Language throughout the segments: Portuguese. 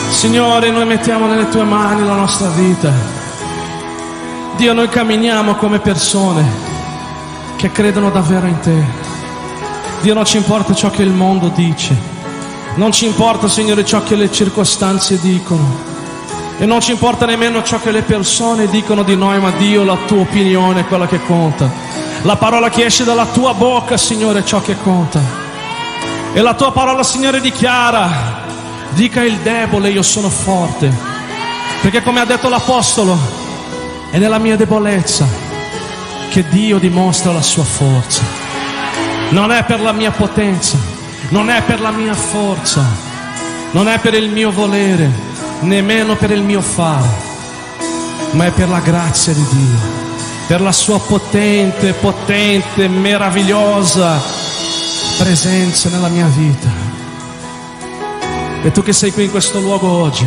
Signore, noi mettiamo nelle tue mani la nostra vita. Dio, noi camminiamo come persone che credono davvero in te. Dio, non ci importa ciò che il mondo dice, non ci importa, Signore, ciò che le circostanze dicono, e non ci importa nemmeno ciò che le persone dicono di noi, ma Dio, la tua opinione è quella che conta. La parola che esce dalla tua bocca, Signore, è ciò che conta. E la tua parola, Signore, dichiara: dica il debole, io sono forte. Perché come ha detto l'Apostolo, è nella mia debolezza che Dio dimostra la sua forza. Non è per la mia potenza, non è per la mia forza, non è per il mio volere, nemmeno per il mio fare, ma è per la grazia di Dio, per la sua potente, meravigliosa presenza nella mia vita. E tu che sei qui in questo luogo oggi,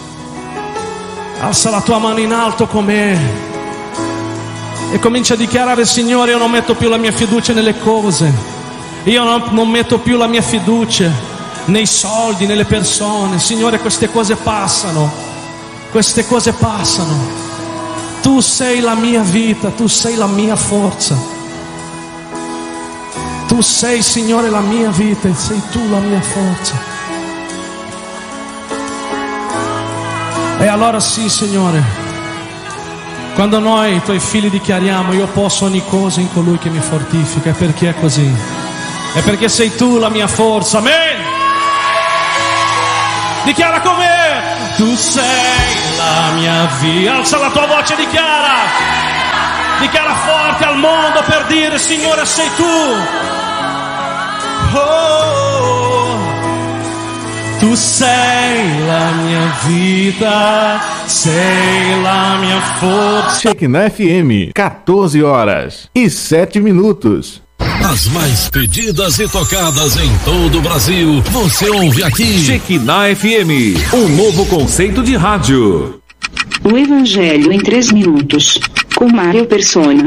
alza la tua mano in alto con me e comincia a dichiarare: Signore, io non metto più la mia fiducia nelle cose, io non metto più la mia fiducia nei soldi, nelle persone. Signore, queste cose passano, queste cose passano. Tu sei la mia vita, tu sei la mia forza, tu sei, Signore, la mia vita e sei tu la mia forza. E allora sì, Signore, quando noi, i tuoi figli, dichiariamo: io posso ogni cosa in colui che mi fortifica, è perché è così, è perché sei tu la mia forza. Amen. Dichiara con me: tu sei la mia vita. Alza la tua voce, dichiara forte al mondo per dire: Signore, sei tu. Oh, tu sei la mia vita, sei la mia forza. Shekinah FM, 14h07. As mais pedidas e tocadas em todo o Brasil, você ouve aqui. Shekinah FM, um novo conceito de rádio. O Evangelho em 3 minutos, com Mário Persona.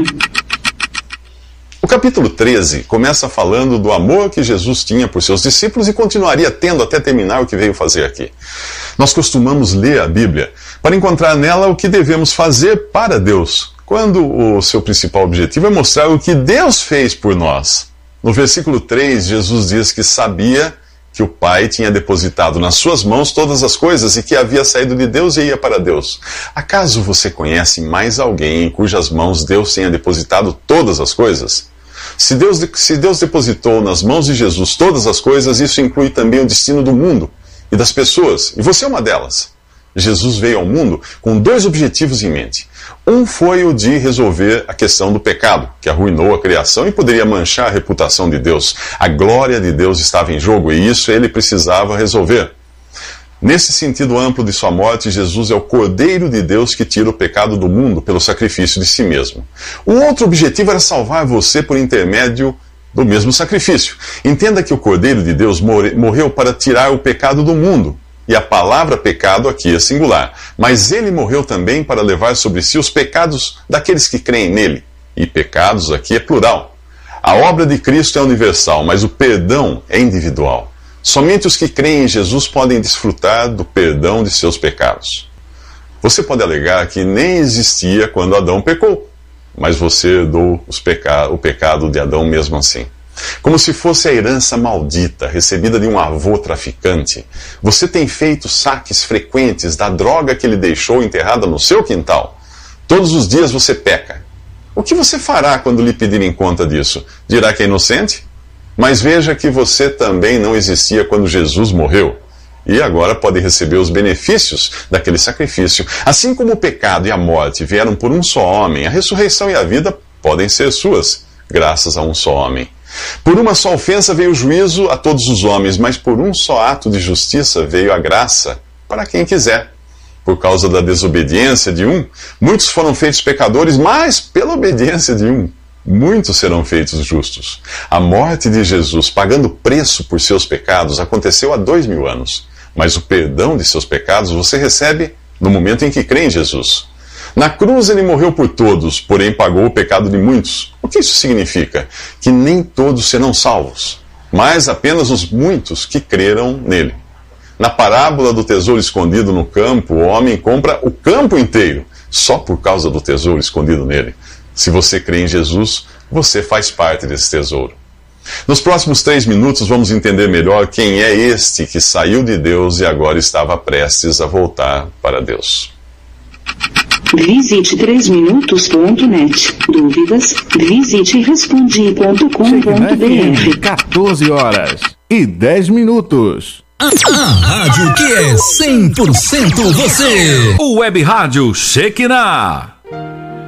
O capítulo 13 começa falando do amor que Jesus tinha por seus discípulos e continuaria tendo até terminar o que veio fazer aqui. Nós costumamos ler a Bíblia para encontrar nela o que devemos fazer para Deus, quando o seu principal objetivo é mostrar o que Deus fez por nós. No versículo 3, Jesus diz que sabia que o Pai tinha depositado nas suas mãos todas as coisas e que havia saído de Deus e ia para Deus. Acaso você conhece mais alguém em cujas mãos Deus tenha depositado todas as coisas? Se Deus depositou nas mãos de Jesus todas as coisas, isso inclui também o destino do mundo e das pessoas, e você é uma delas. Jesus veio ao mundo com 2 objetivos em mente. Um foi o de resolver a questão do pecado, que arruinou a criação e poderia manchar a reputação de Deus. A glória de Deus estava em jogo e isso ele precisava resolver. Nesse sentido amplo de sua morte, Jesus é o Cordeiro de Deus que tira o pecado do mundo pelo sacrifício de si mesmo. O outro objetivo era salvar você por intermédio do mesmo sacrifício. Entenda que o Cordeiro de Deus morreu para tirar o pecado do mundo. E a palavra pecado aqui é singular. Mas ele morreu também para levar sobre si os pecados daqueles que creem nele. E pecados aqui é plural. A obra de Cristo é universal, mas o perdão é individual. Somente os que creem em Jesus podem desfrutar do perdão de seus pecados. Você pode alegar que nem existia quando Adão pecou, mas você herdou o pecado de Adão mesmo assim. Como se fosse a herança maldita, recebida de um avô traficante. Você tem feito saques frequentes da droga que ele deixou enterrada no seu quintal. Todos os dias você peca. O que você fará quando lhe pedirem conta disso? Dirá que é inocente? Mas veja que você também não existia quando Jesus morreu. E agora pode receber os benefícios daquele sacrifício. Assim como o pecado e a morte vieram por um só homem, a ressurreição e a vida podem ser suas, graças a um só homem. Por uma só ofensa veio o juízo a todos os homens, mas por um só ato de justiça veio a graça para quem quiser. Por causa da desobediência de um, muitos foram feitos pecadores, mas pela obediência de um, muitos serão feitos justos. A morte de Jesus, pagando preço por seus pecados, aconteceu há 2000 anos. Mas o perdão de seus pecados você recebe no momento em que crê em Jesus. Na cruz ele morreu por todos, porém pagou o pecado de muitos. O que isso significa? Que nem todos serão salvos, mas apenas os muitos que creram nele. Na parábola do tesouro escondido no campo, o homem compra o campo inteiro, só por causa do tesouro escondido nele. Se você crê em Jesus, você faz parte desse tesouro. Nos próximos 3 minutos vamos entender melhor quem é este que saiu de Deus e agora estava prestes a voltar para Deus. Visite 3minutos.net. Dúvidas? Visite respondi.com.br. 14 horas e 10 minutos. A rádio que é 100% você. O Web Rádio Shekinah.